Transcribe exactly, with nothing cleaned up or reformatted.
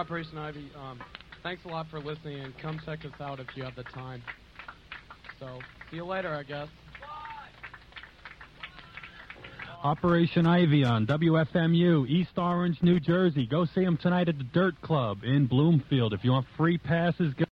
Operation Ivy. Um, thanks a lot for listening, and come check us out if you have the time. So, see you later, I guess. Operation Ivy on W F M U, East Orange, New Jersey. Go see them tonight at the Dirt Club in Bloomfield. If you want free passes,